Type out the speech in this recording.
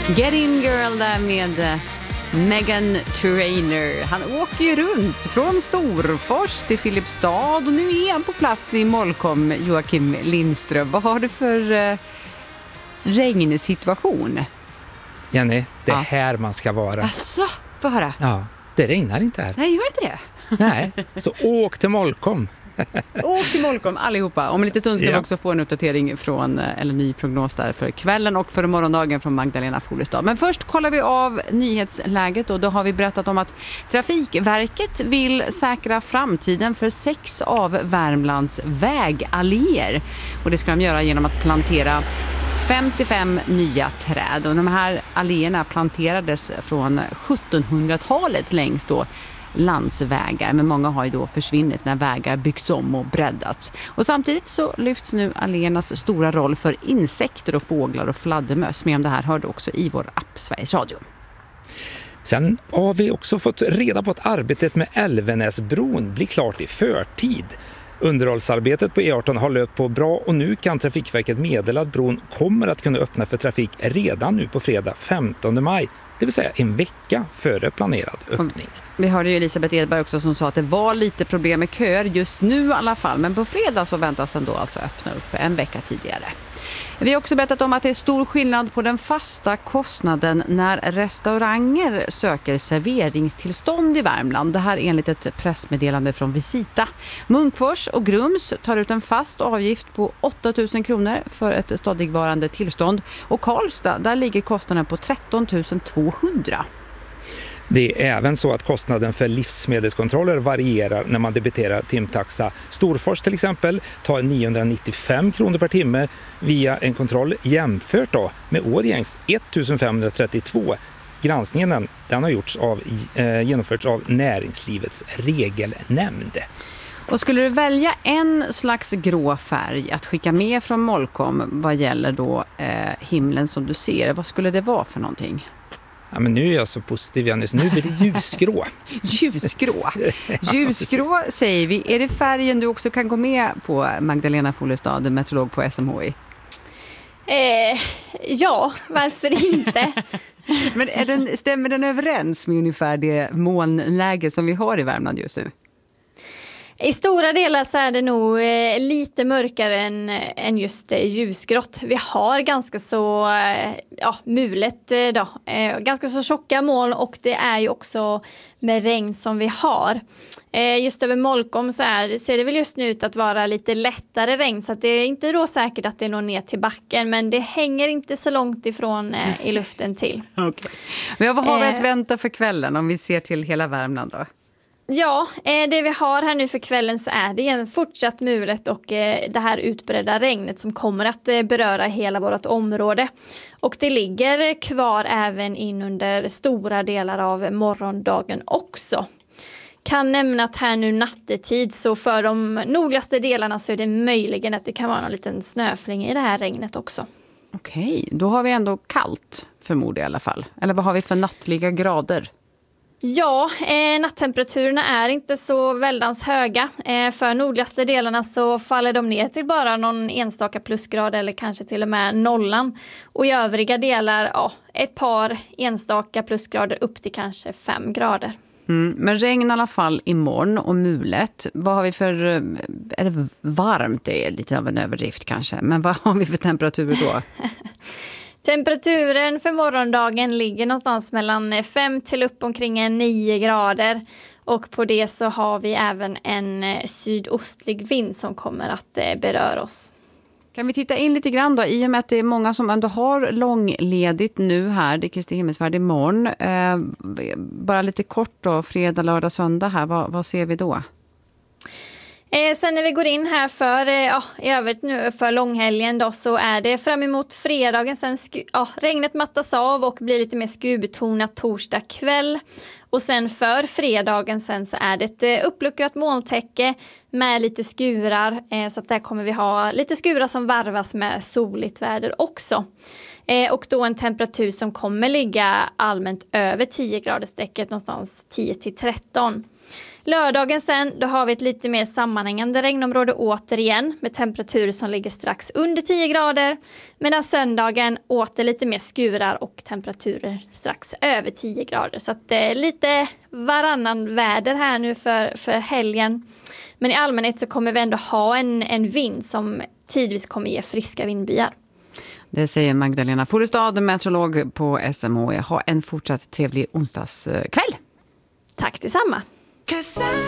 Get In Girl där med Meghan Trainor. Han åker ju runt från Storfors till Filipstad och nu är han på plats i Molkom, Joakim Lindström. Vad har du för regnsituation? Jenny, det är här man ska vara. Asså, får höra. Ja, det regnar inte här. Nej, gör inte det? Nej, så åk till Molkom. Åk till Molkom allihopa. Om en liten stund ska vi också få en uppdatering från, eller ny prognos där för kvällen och för morgondagen från Magdalena Fogelstad. Men först kollar vi av nyhetsläget och då har vi berättat om att Trafikverket vill säkra framtiden för 6 av Värmlands vägalléer. Och det ska de göra genom att plantera 55 nya träd. Och de här alléerna planterades från 1700-talet längs då landsvägar, men många har ju då försvunnit när vägar byggts om och breddats. Och samtidigt så lyfts nu alléernas stora roll för insekter och fåglar och fladdermöss. Med om det här hörde också i vår app Sveriges Radio. Sen har vi också fått reda på att arbetet med Älvenäsbron blir klart i förtid. Underhållsarbetet på E18 har löpt på bra och nu kan Trafikverket meddela att bron kommer att kunna öppna för trafik redan nu på fredag 15 maj. Det vill säga en vecka före planerad öppning. Vi hörde ju Elisabeth Edberg också som sa att det var lite problem med köer just nu i alla fall. Men på fredag så väntas den då alltså öppna upp en vecka tidigare. Vi har också berättat om att det är stor skillnad på den fasta kostnaden när restauranger söker serveringstillstånd i Värmland. Det här enligt ett pressmeddelande från Visita. Munkfors och Grums tar ut en fast avgift på 8 000 kronor för ett stadigvarande tillstånd. Och Karlstad, där ligger kostnaden på 13 200. Det är även så att kostnaden för livsmedelskontroller varierar när man debiterar timtaxa. Storfors till exempel tar 995 kronor per timme via en kontroll jämfört då med Årjängs 1532. Granskningen den har genomförts av Näringslivets regelnämnd. Och skulle du välja en slags grå färg att skicka med från Molkom vad gäller då himlen som du ser, vad skulle det vara för någonting? Ja, men nu är jag så positiv, Janne, så nu blir det ljusgrå. Ljusgrå. Ljusgrå säger vi. Är det färgen du också kan gå med på, Magdalena Fogelstad, meteorolog på SMHI? Ja, varför inte? Men stämmer den överens med ungefär det månläge som vi har i Värmland just nu? I stora delar så är det nog lite mörkare än just ljusgrått. Vi har ganska så mulet då. Ganska så tjocka moln och det är ju också med regn som vi har. Just över Molkom så ser det väl just nu ut att vara lite lättare regn så att det är inte då säkert att det når ner till backen men det hänger inte så långt ifrån i luften till. Okay. Men vad har vi att vänta för kvällen om vi ser till hela Värmland då? Ja, det vi har här nu för kvällen så är det en fortsatt mulet och det här utbredda regnet som kommer att beröra hela vårt område. Och det ligger kvar även in under stora delar av morgondagen också. Kan nämna att här nu nattetid så för de nordligaste delarna så är det möjligen att det kan vara en liten snöfling i det här regnet också. Okej, då har vi ändå kallt förmodligen i alla fall. Eller vad har vi för nattliga grader? Ja, natttemperaturerna är inte så väldans höga. För nordligaste delarna så faller de ner till bara någon enstaka plusgrad eller kanske till och med nollan. Och i övriga delar ett par enstaka plusgrader upp till kanske 5 grader. Men regn i alla fall imorgon och mulet. Vad har vi för, är det varmt? Det är lite av en överdrift kanske. Men vad har vi för temperaturer då? Temperaturen för morgondagen ligger någonstans mellan 5 till upp omkring 9 grader. Och på det så har vi även en sydostlig vind som kommer att beröra oss. Kan vi titta in lite grann då, i och med att det är många som ändå har långledigt nu här, det är Kristi himmelsfärd imorgon. Bara lite kort då, fredag, lördag, söndag här, vad ser vi då? Sen när vi går in här för i övrigt nu för långhelgen då så är det fram emot fredagen sen regnet mattas av och blir lite mer skuvbetonat torsdag kväll. Och sen för fredagen sen så är det ett uppluckrat molntäcke med lite skurar. Så att där kommer vi ha lite skurar som varvas med soligt väder också. Och då en temperatur som kommer ligga allmänt över 10 grader strecket någonstans 10 till 13. Lördagen sen, då har vi ett lite mer sammanhängande regnområde återigen med temperaturer som ligger strax under 10 grader. Medan söndagen åter lite mer skurar och temperaturer strax över 10 grader. Så att lite varannan väder här nu för helgen. Men i allmänhet så kommer vi ändå ha en vind som tidvis kommer ge friska vindbyar. Det säger Magdalena Forestad, meteorolog på SMHI. Ha en fortsatt trevlig onsdagskväll. Tack detsamma.